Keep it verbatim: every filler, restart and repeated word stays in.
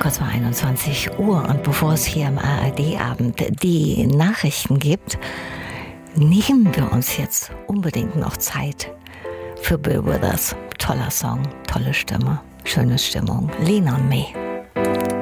Kurz vor einundzwanzig Uhr. Und bevor es hier im A R D-Abend die Nachrichten gibt, nehmen wir uns jetzt unbedingt noch Zeit für Bill Withers. Toller Song, tolle Stimme, schöne Stimmung. Lean on Me.